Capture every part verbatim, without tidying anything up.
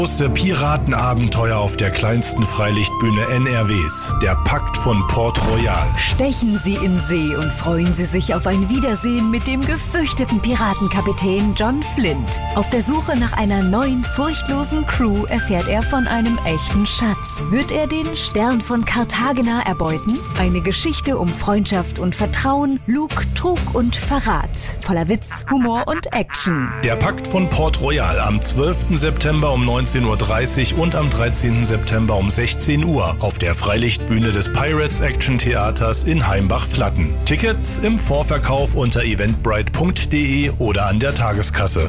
Große Piratenabenteuer auf der kleinsten Freilichtbühne N R Ws, der Pakt von Port Royal. Stechen Sie in See und freuen Sie sich auf ein Wiedersehen mit dem gefürchteten Piratenkapitän John Flint. Auf der Suche nach einer neuen, furchtlosen Crew erfährt er von einem echten Schatz. Wird er den Stern von Cartagena erbeuten? Eine Geschichte um Freundschaft und Vertrauen, Lug, Trug und Verrat. Voller Witz, Humor und Action. Der Pakt von Port Royal am zwölften September um neunzehn Uhr dreißig und am dreizehnten September um sechzehn Uhr auf der Freilichtbühne des Pirates Action Theaters in Heimbach-Flatten. Tickets im Vorverkauf unter eventbrite punkt de oder an der Tageskasse.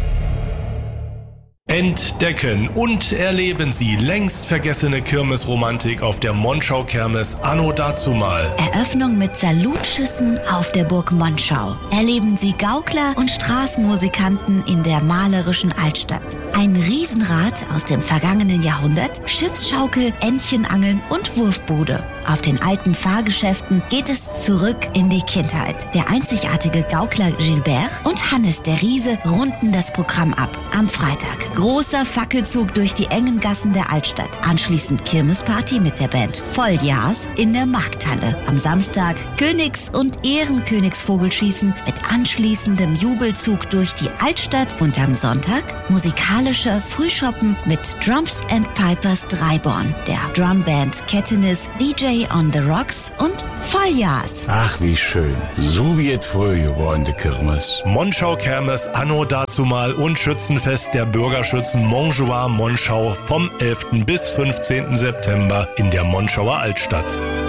Entdecken und erleben Sie längst vergessene Kirmesromantik auf der Monschau-Kirmes Anno Dazumal. Eröffnung mit Salutschüssen auf der Burg Monschau. Erleben Sie Gaukler und Straßenmusikanten in der malerischen Altstadt. Ein Riesenrad aus dem vergangenen Jahrhundert, Schiffsschaukel, Entchenangeln und Wurfbude. Auf den alten Fahrgeschäften geht es zurück in die Kindheit. Der einzigartige Gaukler Gilbert und Hannes der Riese runden das Programm ab. Am Freitag großer Fackelzug durch die engen Gassen der Altstadt. Anschließend Kirmesparty mit der Band Volljahrs in der Markthalle. Am Samstag Königs- und Ehrenkönigsvogelschießen mit anschließendem Jubelzug durch die Altstadt. Und am Sonntag musikalischer Frühschoppen mit Drums and Pipers Dreiborn, der Drumband Kettenis, D J on the Rocks und Volljahrs. Ach, wie schön. So wird früh geworden, die Kirmes. Monschau-Kirmes Anno Dazumal und Schützenfest der Bürgerschützen Montjoie Monschau vom elften bis fünfzehnten September in der Monschauer Altstadt.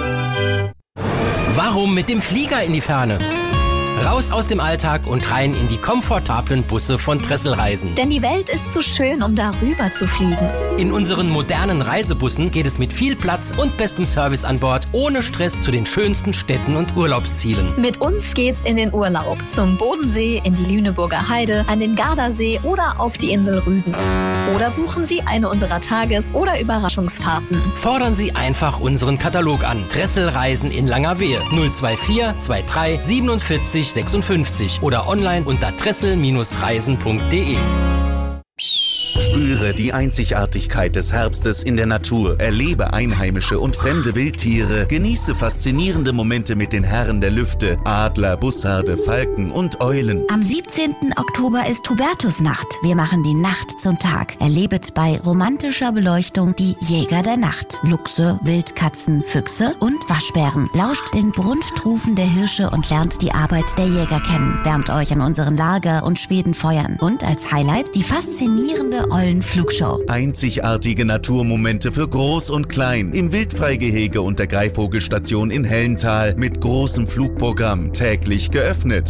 Warum mit dem Flieger in die Ferne? Raus aus dem Alltag und rein in die komfortablen Busse von Tresselreisen. Denn die Welt ist zu schön, um darüber zu fliegen. In unseren modernen Reisebussen geht es mit viel Platz und bestem Service an Bord, ohne Stress zu den schönsten Städten und Urlaubszielen. Mit uns geht's in den Urlaub. Zum Bodensee, in die Lüneburger Heide, an den Gardasee oder auf die Insel Rügen. Oder buchen Sie eine unserer Tages- oder Überraschungsfahrten. Fordern Sie einfach unseren Katalog an. Tresselreisen in Langerwehe null zwei vier zwei drei siebenundvierzig sechsundfünfzig oder online unter tressel reisen punkt de. Spüre die Einzigartigkeit des Herbstes in der Natur, erlebe einheimische und fremde Wildtiere, genieße faszinierende Momente mit den Herren der Lüfte, Adler, Bussarde, Falken und Eulen. Am siebzehnten Oktober ist Hubertusnacht. Wir machen die Nacht zum Tag. Erlebet bei romantischer Beleuchtung die Jäger der Nacht. Luchse, Wildkatzen, Füchse und Waschbären. Lauscht den Brunftrufen der Hirsche und lernt die Arbeit der Jäger kennen. Wärmt euch an unseren Lager- und Schwedenfeuern. Und als Highlight die faszinierende Eulenflugshow. Einzigartige Naturmomente für Groß und Klein im Wildfreigehege und der Greifvogelstation in Hellental mit großem Flugprogramm, täglich geöffnet.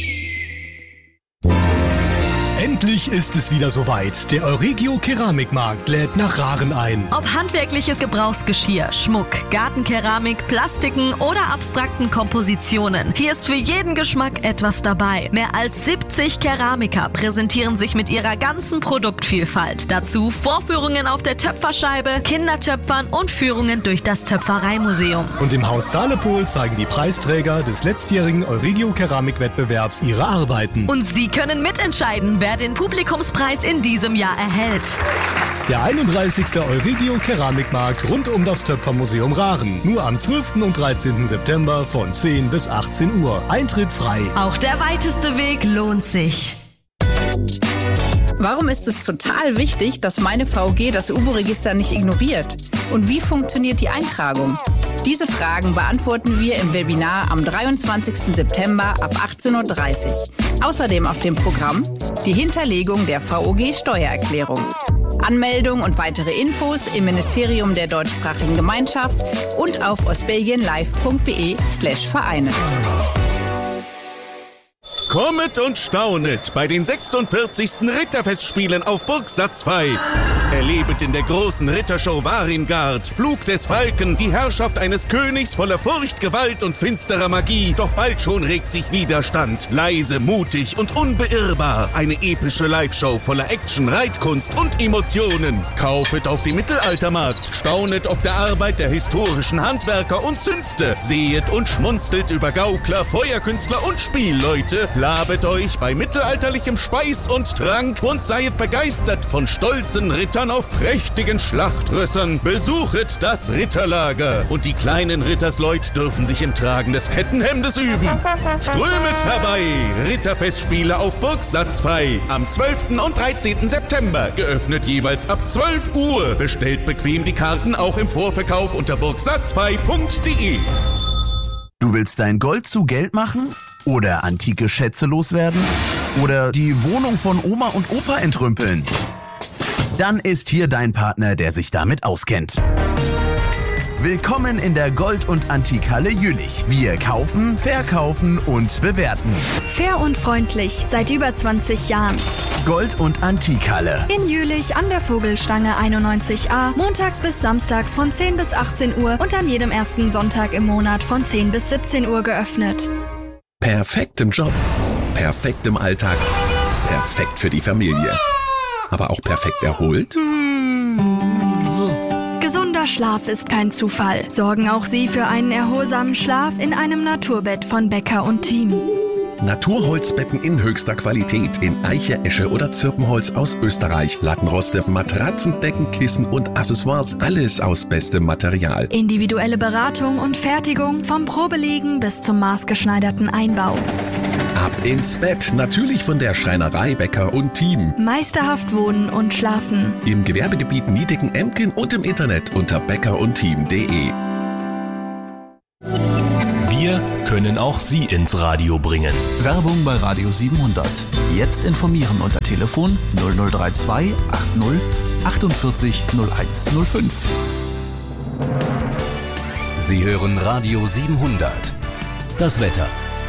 Endlich ist es wieder soweit. Der Euregio Keramikmarkt lädt nach Rahren ein. Ob handwerkliches Gebrauchsgeschirr, Schmuck, Gartenkeramik, Plastiken oder abstrakten Kompositionen. Hier ist für jeden Geschmack etwas dabei. Mehr als siebzig Keramiker präsentieren sich mit ihrer ganzen Produktvielfalt. Dazu Vorführungen auf der Töpferscheibe, Kindertöpfern und Führungen durch das Töpfereimuseum. Und im Haus Salepol zeigen die Preisträger des letztjährigen Euregio Keramikwettbewerbs ihre Arbeiten. Und Sie können mitentscheiden, wer den Publikumspreis in diesem Jahr erhält. Der einunddreißigste Euregio Keramikmarkt rund um das Töpfermuseum Rahren. Nur am zwölften und dreizehnten September von zehn bis achtzehn Uhr. Eintritt frei. Auch der weiteste Weg lohnt sich. Warum ist es total wichtig, dass meine V O G das U B O-Register nicht ignoriert? Und wie funktioniert die Eintragung? Diese Fragen beantworten wir im Webinar am dreiundzwanzigsten September ab achtzehn Uhr dreißig. Außerdem auf dem Programm die Hinterlegung der V O G-Steuererklärung. Anmeldung und weitere Infos im Ministerium der deutschsprachigen Gemeinschaft und auf ostbelgienlive punkt de slash Vereine. Kommet und staunet bei den sechsundvierzigsten Ritterfestspielen auf Burg Satzvey. Erlebet in der großen Rittershow Waringard, Flug des Falken, die Herrschaft eines Königs voller Furcht, Gewalt und finsterer Magie. Doch bald schon regt sich Widerstand. Leise, mutig und unbeirrbar. Eine epische Live-Show voller Action, Reitkunst und Emotionen. Kaufet auf dem Mittelaltermarkt. Staunet ob der Arbeit der historischen Handwerker und Zünfte. Sehet und schmunzelt über Gaukler, Feuerkünstler und Spielleute. Labet euch bei mittelalterlichem Speis und Trank und seid begeistert von stolzen Ritter Rittern auf prächtigen Schlachtrössern. Besuchet das Ritterlager. Und die kleinen Rittersleut dürfen sich im Tragen des Kettenhemdes üben. Strömet herbei! Ritterfestspiele auf Burg Satzfrei. Am zwölften und dreizehnten September. Geöffnet jeweils ab zwölf Uhr. Bestellt bequem die Karten auch im Vorverkauf unter burg satzfrei punkt de. Du willst dein Gold zu Geld machen? Oder antike Schätze loswerden? Oder die Wohnung von Oma und Opa entrümpeln? Dann ist hier dein Partner, der sich damit auskennt. Willkommen in der Gold- und Antikhalle Jülich. Wir kaufen, verkaufen und bewerten. Fair und freundlich, seit über zwanzig Jahren. Gold- und Antikhalle. In Jülich an der Vogelstange einundneunzig a, montags bis samstags von zehn bis achtzehn Uhr und an jedem ersten Sonntag im Monat von zehn bis siebzehn Uhr geöffnet. Perfekt im Job, perfekt im Alltag, perfekt für die Familie. Aber auch perfekt erholt? Gesunder Schlaf ist kein Zufall. Sorgen auch Sie für einen erholsamen Schlaf in einem Naturbett von Becker und Team. Naturholzbetten in höchster Qualität in Eiche, Esche oder Zirpenholz aus Österreich. Lattenroste, Matratzen, Decken, Kissen und Accessoires. Alles aus bestem Material. Individuelle Beratung und Fertigung vom Probelegen bis zum maßgeschneiderten Einbau. Ab ins Bett, natürlich von der Schreinerei Becker und Team. Meisterhaft wohnen und schlafen. Im Gewerbegebiet Niedecken-Emken und im Internet unter becker und team punkt de. Wir können auch Sie ins Radio bringen. Werbung bei Radio siebenhundert. Jetzt informieren unter Telefon null null drei zwei achtzig achtundvierzig null eins null fünf. Sie hören Radio siebenhundert. Das Wetter.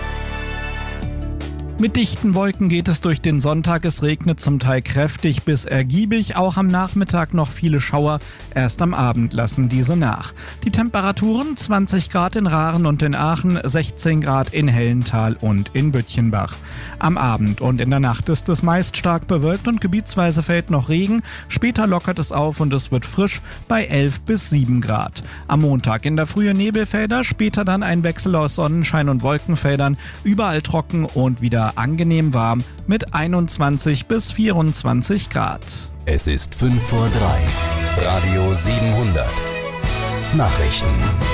Mit dichten Wolken geht es durch den Sonntag. Es regnet zum Teil kräftig bis ergiebig. Auch am Nachmittag noch viele Schauer. Erst am Abend lassen diese nach. Die Temperaturen zwanzig Grad in Rahren und in Aachen, sechzehn Grad in Hellental und in Büttchenbach. Am Abend und in der Nacht ist es meist stark bewölkt und gebietsweise fällt noch Regen. Später lockert es auf und es wird frisch bei elf bis sieben Grad. Am Montag in der Frühe Nebelfelder, später dann ein Wechsel aus Sonnenschein und Wolkenfeldern. Überall trocken und wieder angenehm warm mit einundzwanzig bis vierundzwanzig Grad. Es ist fünf vor drei. Radio siebenhundert. Nachrichten.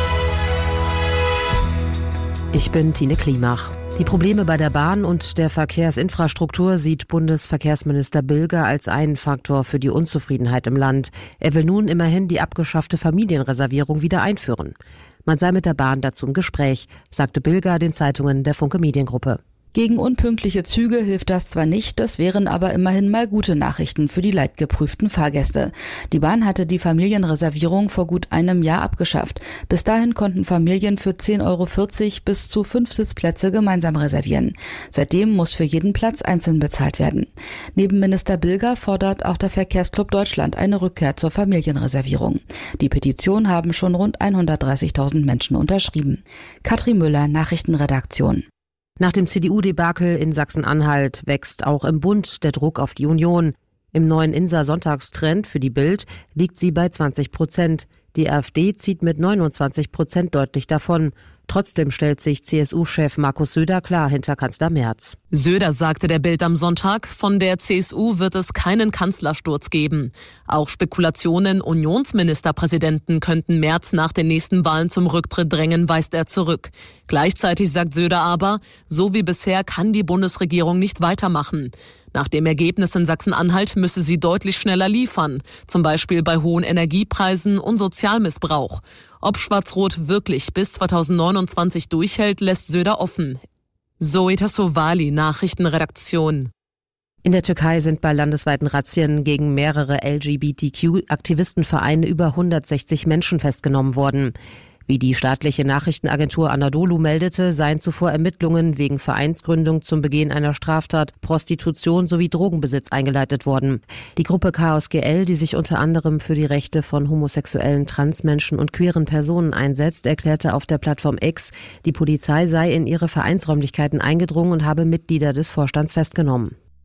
Ich bin Tine Klimach. Die Probleme bei der Bahn und der Verkehrsinfrastruktur sieht Bundesverkehrsminister Bilger als einen Faktor für die Unzufriedenheit im Land. Er will nun immerhin die abgeschaffte Familienreservierung wieder einführen. Man sei mit der Bahn dazu im Gespräch, sagte Bilger den Zeitungen der Funke Mediengruppe. Gegen unpünktliche Züge hilft das zwar nicht, das wären aber immerhin mal gute Nachrichten für die leidgeprüften Fahrgäste. Die Bahn hatte die Familienreservierung vor gut einem Jahr abgeschafft. Bis dahin konnten Familien für zehn Euro vierzig bis zu fünf Sitzplätze gemeinsam reservieren. Seitdem muss für jeden Platz einzeln bezahlt werden. Neben Minister Bilger fordert auch der Verkehrsclub Deutschland eine Rückkehr zur Familienreservierung. Die Petition haben schon rund hundertdreißigtausend Menschen unterschrieben. Katrin Müller, Nachrichtenredaktion. Nach dem C D U-Debakel in Sachsen-Anhalt wächst auch im Bund der Druck auf die Union. Im neuen Insa-Sonntagstrend für die Bild liegt sie bei zwanzig Prozent. Die AfD zieht mit neunundzwanzig Prozent deutlich davon. Trotzdem stellt sich C S U-Chef Markus Söder klar hinter Kanzler Merz. Söder sagte der Bild am Sonntag, von der C S U wird es keinen Kanzlersturz geben. Auch Spekulationen, Unionsministerpräsidenten könnten Merz nach den nächsten Wahlen zum Rücktritt drängen, weist er zurück. Gleichzeitig sagt Söder aber, so wie bisher kann die Bundesregierung nicht weitermachen. Nach dem Ergebnis in Sachsen-Anhalt müsse sie deutlich schneller liefern, zum Beispiel bei hohen Energiepreisen und Sozialmissbrauch. Ob Schwarz-Rot wirklich bis zweitausendneunundzwanzig durchhält, lässt Söder offen. Zoe Tassovali, Nachrichtenredaktion. In der Türkei sind bei landesweiten Razzien gegen mehrere L G B T Q-Aktivistenvereine über hundertsechzig Menschen festgenommen worden. Wie die staatliche Nachrichtenagentur Anadolu meldete, seien zuvor Ermittlungen wegen Vereinsgründung zum Begehen einer Straftat, Prostitution sowie Drogenbesitz eingeleitet worden. Die Gruppe Chaos G L, die sich unter anderem für die Rechte von homosexuellen, Transmenschen und queeren Personen einsetzt, erklärte auf der Plattform X, die Polizei sei in ihre Vereinsräumlichkeiten eingedrungen und habe Mitglieder des Vorstands festgenommen.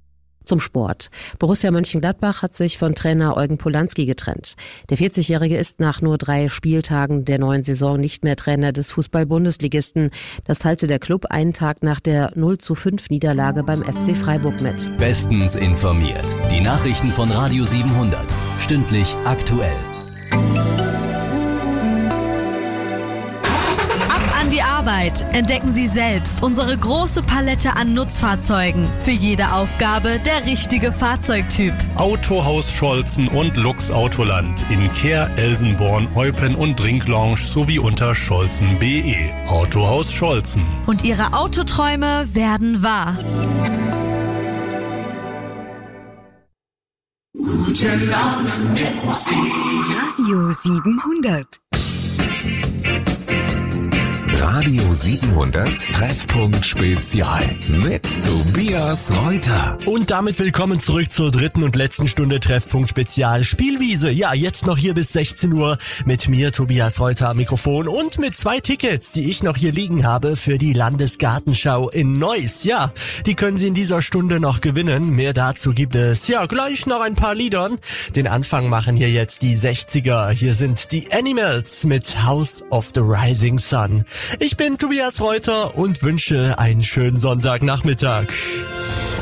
Zum Sport. Borussia Mönchengladbach hat sich von Trainer Eugen Polanski getrennt. Der vierzigjährige ist nach nur drei Spieltagen der neuen Saison nicht mehr Trainer des Fußball-Bundesligisten. Das teilte der Club einen Tag nach der null zu fünf Niederlage beim S C Freiburg mit. Bestens informiert. Die Nachrichten von Radio siebenhundert. Stündlich aktuell. Die Arbeit. Entdecken Sie selbst unsere große Palette an Nutzfahrzeugen. Für jede Aufgabe der richtige Fahrzeugtyp. Autohaus Scholzen und Lux Autoland in Kehr, Elsenborn, Eupen und Drinklounge sowie unter scholzen punkt de. Autohaus Scholzen. Und Ihre Autoträume werden wahr. Gute Laune mit Musik. Radio siebenhundert. Radio siebenhundert Treffpunkt Spezial mit Tobias Reuter. Und damit willkommen zurück zur dritten und letzten Stunde Treffpunkt Spezial Spielwiese. Ja, jetzt noch hier bis sechzehn Uhr mit mir, Tobias Reuter, am Mikrofon und mit zwei Tickets, die ich noch hier liegen habe für die Landesgartenschau in Neuss. Ja, die können Sie in dieser Stunde noch gewinnen. Mehr dazu gibt es ja gleich nach ein paar Liedern. Den Anfang machen hier jetzt die sechziger. Hier sind die Animals mit House of the Rising Sun. Ich bin Tobias Reuter und wünsche einen schönen Sonntagnachmittag.